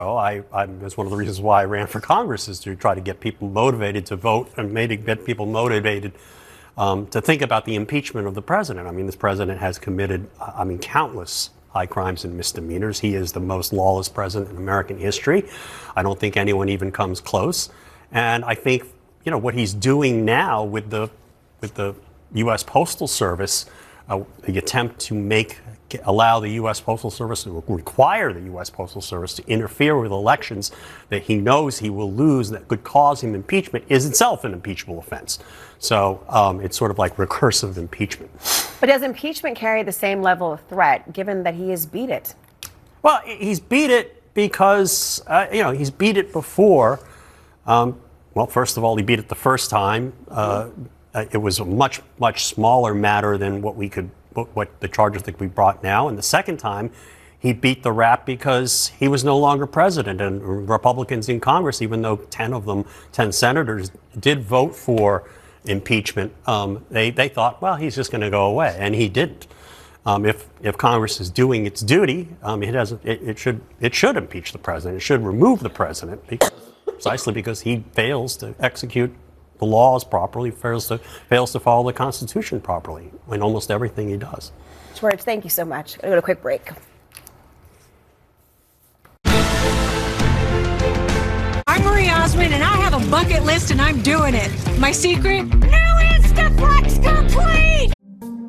Oh, that's one of the reasons why I ran for Congress, is to try to get people motivated to vote and get people motivated to think about the impeachment of the president. I mean, this president has committed, countless high crimes and misdemeanors. He is the most lawless president in American history. I don't think anyone even comes close. And I think, what he's doing now with the U.S. Postal Service, the attempt to allow the U.S. Postal Service, to require the U.S. Postal Service to interfere with elections that he knows he will lose, that could cause him impeachment, is itself an impeachable offense. So it's sort of like recursive impeachment. But does impeachment carry the same level of threat, given that he has beat it? Well, he's beat it because, he's beat it before. Well, first of all, he beat it the first time. It was a much, much smaller matter than what the charges that we brought now. And the second time, he beat the rap because he was no longer president. And Republicans in Congress, even though 10 senators did vote for impeachment, they thought, well, he's just going to go away. And he didn't. If Congress is doing its duty, it should impeach the president. It should remove the president, precisely because he fails to execute the laws properly, fails to follow the Constitution properly in almost everything he does. George, thank you so much. I'm going to go to a quick break. I'm Marie Osmond, and I have a bucket list, and I'm doing it. My secret? New Instaflex complete!